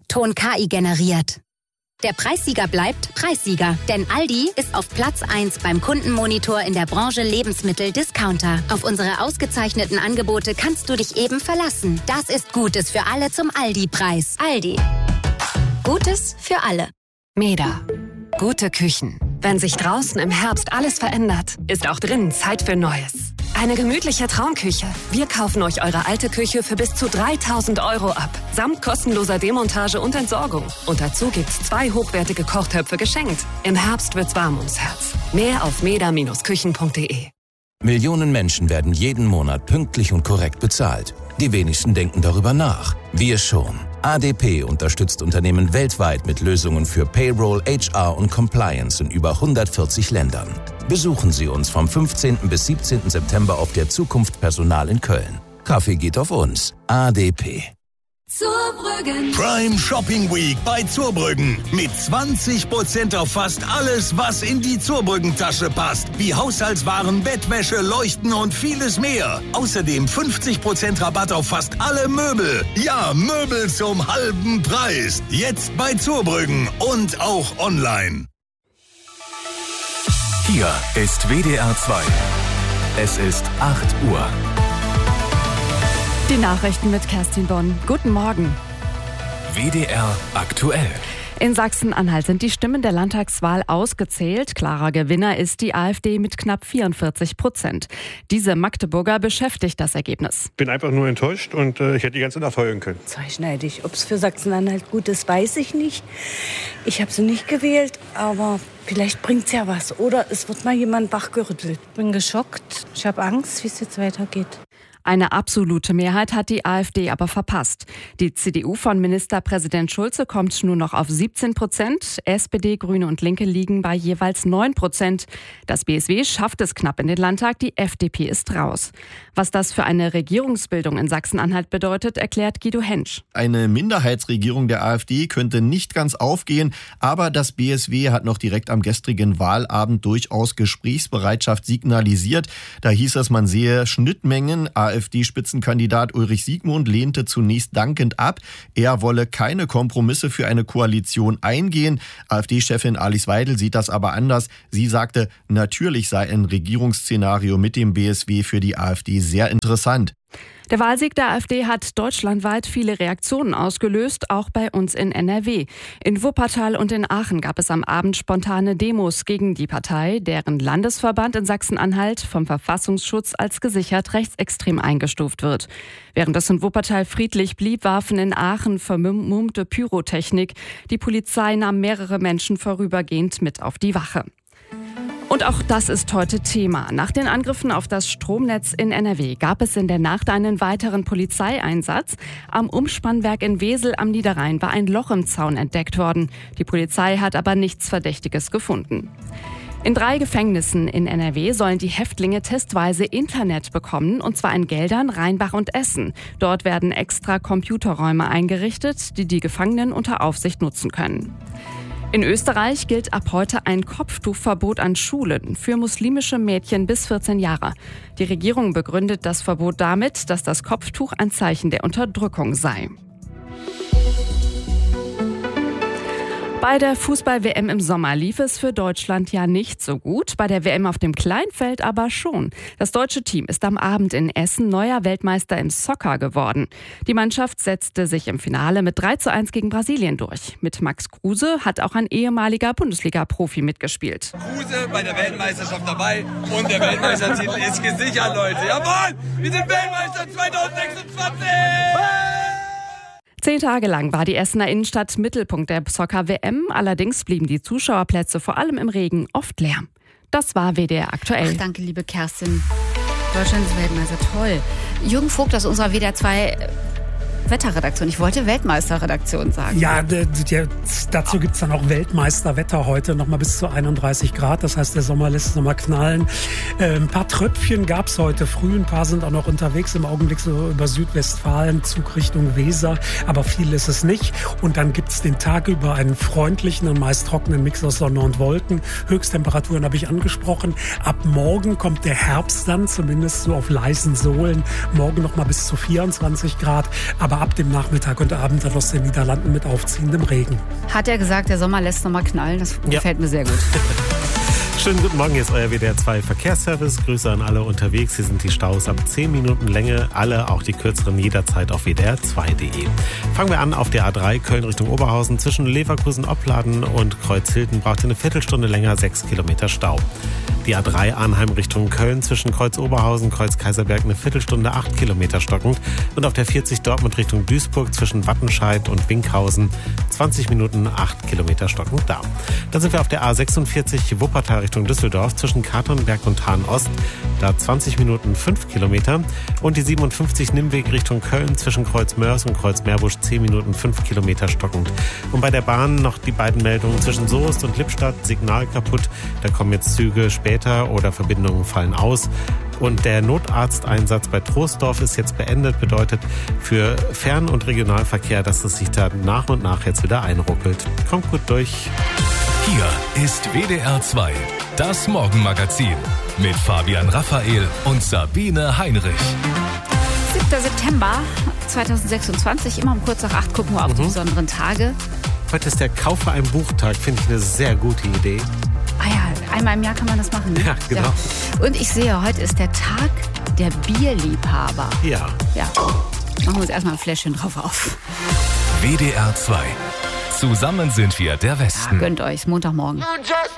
Ton KI generiert. Der Preissieger bleibt Preissieger, denn Aldi ist auf Platz 1 beim Kundenmonitor in der Branche Lebensmittel-Discounter. Auf unsere ausgezeichneten Angebote kannst du dich eben verlassen. Das ist Gutes für alle zum Aldi-Preis. Aldi. Gutes für alle. Meda. Gute Küchen. Wenn sich draußen im Herbst alles verändert, ist auch drinnen Zeit für Neues. Eine gemütliche Traumküche. Wir kaufen euch eure alte Küche für bis zu 3.000 € ab. Samt kostenloser Demontage und Entsorgung. Und dazu gibt's 2 hochwertige Kochtöpfe geschenkt. Im Herbst wird's warm ums Herz. Mehr auf meda-küchen.de. Millionen Menschen werden jeden Monat pünktlich und korrekt bezahlt. Die wenigsten denken darüber nach. Wir schon. ADP unterstützt Unternehmen weltweit mit Lösungen für Payroll, HR und Compliance in über 140 Ländern. Besuchen Sie uns vom 15. bis 17. September auf der Zukunft Personal in Köln. Kaffee geht auf uns. ADP. Zurbrüggen. Prime Shopping Week bei Zurbrüggen. Mit 20% auf fast alles, was in die Zurbrüggen-Tasche passt. Wie Haushaltswaren, Bettwäsche, Leuchten und vieles mehr. Außerdem 50% Rabatt auf fast alle Möbel. Ja, Möbel zum halben Preis. Jetzt bei Zurbrüggen und auch online. Hier ist WDR 2. Es ist 8 Uhr. Die Nachrichten mit Kerstin Bonn. Guten Morgen. WDR aktuell. In Sachsen-Anhalt sind die Stimmen der Landtagswahl ausgezählt. Klarer Gewinner ist die AfD mit knapp 44%. Diese Magdeburger beschäftigt das Ergebnis. Bin einfach nur enttäuscht und ich hätte die ganze Nacht heulen können. Zweischneidig. Ob es für Sachsen-Anhalt gut ist, weiß ich nicht. Ich habe sie nicht gewählt, aber vielleicht bringt es ja was. Oder es wird mal jemand wachgerüttelt. Ich bin geschockt. Ich habe Angst, wie es jetzt weitergeht. Eine absolute Mehrheit hat die AfD aber verpasst. Die CDU von Ministerpräsident Schulze kommt nur noch auf 17%. SPD, Grüne und Linke liegen bei jeweils 9%. Das BSW schafft es knapp in den Landtag, die FDP ist raus. Was das für eine Regierungsbildung in Sachsen-Anhalt bedeutet, erklärt Guido Hentsch. Eine Minderheitsregierung der AfD könnte nicht ganz aufgehen, aber das BSW hat noch direkt am gestrigen Wahlabend durchaus Gesprächsbereitschaft signalisiert. Da hieß es, man sehe Schnittmengen. AfD-Spitzenkandidat Ulrich Siegmund lehnte zunächst dankend ab. Er wolle keine Kompromisse für eine Koalition eingehen. AfD-Chefin Alice Weidel sieht das aber anders. Sie sagte, natürlich sei ein Regierungsszenario mit dem BSW für die AfD sehr interessant. Der Wahlsieg der AfD hat deutschlandweit viele Reaktionen ausgelöst, auch bei uns in NRW. In Wuppertal und in Aachen gab es am Abend spontane Demos gegen die Partei, deren Landesverband in Sachsen-Anhalt vom Verfassungsschutz als gesichert rechtsextrem eingestuft wird. Während es in Wuppertal friedlich blieb, warfen in Aachen vermummte Pyrotechnik. Die Polizei nahm mehrere Menschen vorübergehend mit auf die Wache. Und auch das ist heute Thema. Nach den Angriffen auf das Stromnetz in NRW gab es in der Nacht einen weiteren Polizeieinsatz. Am Umspannwerk in Wesel am Niederrhein war ein Loch im Zaun entdeckt worden. Die Polizei hat aber nichts Verdächtiges gefunden. In 3 Gefängnissen in NRW sollen die Häftlinge testweise Internet bekommen, und zwar in Geldern, Rheinbach und Essen. Dort werden extra Computerräume eingerichtet, die die Gefangenen unter Aufsicht nutzen können. In Österreich gilt ab heute ein Kopftuchverbot an Schulen für muslimische Mädchen bis 14 Jahre. Die Regierung begründet das Verbot damit, dass das Kopftuch ein Zeichen der Unterdrückung sei. Bei der Fußball-WM im Sommer lief es für Deutschland ja nicht so gut, bei der WM auf dem Kleinfeld aber schon. Das deutsche Team ist am Abend in Essen neuer Weltmeister im Soccer geworden. Die Mannschaft setzte sich im Finale mit 3:1 gegen Brasilien durch. Mit Max Kruse hat auch ein ehemaliger Bundesliga-Profi mitgespielt. Kruse bei der Weltmeisterschaft dabei und der Weltmeistertitel ist gesichert, Leute. Jawohl, wir sind Weltmeister 2026! 10 Tage lang war die Essener Innenstadt Mittelpunkt der Soccer-WM. Allerdings blieben die Zuschauerplätze vor allem im Regen oft leer. Das war WDR aktuell. Ach, danke, liebe Kerstin. Deutschland ist Weltmeister, toll. Jürgen Vogt aus unserer WDR 2 Wetterredaktion. Ich wollte Weltmeisterredaktion sagen. Ja, dazu gibt es dann auch Weltmeisterwetter heute, nochmal bis zu 31 Grad. Das heißt, der Sommer lässt nochmal knallen. Ein paar Tröpfchen gab es heute früh, ein paar sind auch noch unterwegs im Augenblick so über Südwestfalen, Zug Richtung Weser, aber viel ist es nicht. Und dann gibt es den Tag über einen freundlichen und meist trockenen Mix aus Sonne und Wolken. Höchsttemperaturen habe ich angesprochen. Ab morgen kommt der Herbst dann, zumindest so auf leisen Sohlen. Morgen nochmal bis zu 24 Grad. Ab aber ab dem Nachmittag und Abend dann aus den Niederlanden mit aufziehendem Regen. Hat er gesagt, der Sommer lässt noch mal knallen. Das gefällt mir sehr gut. Schönen guten Morgen, hier ist euer WDR 2 Verkehrsservice. Grüße an alle unterwegs. Hier sind die Staus ab 10 Minuten Länge. Alle, auch die kürzeren, jederzeit auf wdr2.de. Fangen wir an auf der A3 Köln Richtung Oberhausen. Zwischen Leverkusen-Opladen und Kreuzhilden braucht ihr eine Viertelstunde länger, 6 Kilometer Stau. Die A3 Arnheim Richtung Köln zwischen Kreuz Oberhausen, Kreuz Kaiserberg eine Viertelstunde, 8 Kilometer stockend. Und auf der 40 Dortmund Richtung Duisburg zwischen Wattenscheid und Winkhausen 20 Minuten, 8 Kilometer stockend da. Dann sind wir auf der A46 Wuppertal Richtung Düsseldorf zwischen Katernberg und Hahn-Ost. Da 20 Minuten, 5 Kilometer. Und die 57 Nimmweg Richtung Köln zwischen Kreuz Mörs und Kreuz Meerbusch 10 Minuten, 5 Kilometer stockend. Und bei der Bahn noch die beiden Meldungen zwischen Soest und Lippstadt. Signal kaputt. Da kommen jetzt Züge später oder Verbindungen fallen aus. Und der Notarzteinsatz bei Troisdorf ist jetzt beendet. Bedeutet für Fern- und Regionalverkehr, dass es sich da nach und nach jetzt wieder einruckelt. Kommt gut durch. Hier ist WDR 2, das Morgenmagazin mit Fabian Raphael und Sabine Heinrich. 7. September 2026, immer um kurz nach 8 gucken wir auf die besonderen Tage. Heute ist der Kaufe ein Buchtag, finde ich eine sehr gute Idee. Ah ja, einmal im Jahr kann man das machen. Ne? Ja, genau. Ja. Und ich sehe, heute ist der Tag der Bierliebhaber. Ja. Machen wir uns erstmal ein Fläschchen drauf auf. WDR 2. Zusammen sind wir der Westen. Ja, gönnt euch, Montagmorgen.